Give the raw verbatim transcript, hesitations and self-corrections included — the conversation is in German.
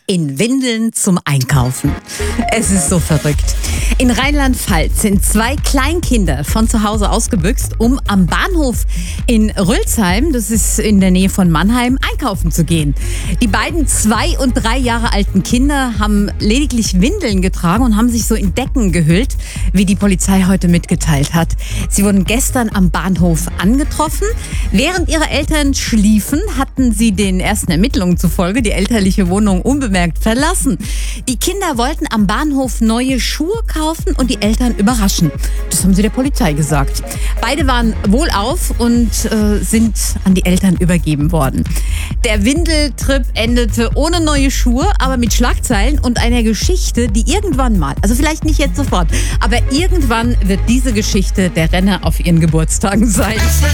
in Windeln zum Einkaufen. Es ist so verrückt. In Rheinland-Pfalz sind zwei Kleinkinder von zu Hause ausgebüxt, um am Bahnhof in Rülsheim, das ist in der Nähe von Mannheim, einkaufen zu gehen. Die beiden zwei- und drei Jahre alten Kinder haben lediglich Windeln getragen und haben sich so in Decken gehüllt, wie die Polizei heute mitgeteilt hat. Sie wurden gestern am Bahnhof angetroffen. Während ihre Eltern schliefen, hatten sie den ersten Ermittlungen zufolge die elterliche Wohnung unbemerkt verlassen. Die Kinder wollten am Bahnhof neue Schuhe kaufen und die Eltern überraschen. Das haben sie der Polizei gesagt. Beide waren wohlauf und äh, sind an die Eltern übergeben worden. Der Windeltrip endete ohne neue Schuhe, aber mit Schlagzeilen und einer Geschichte, die irgendwann mal, also vielleicht nicht jetzt sofort, aber irgendwann wird diese Geschichte der Renner auf ihren Geburtstagen sein.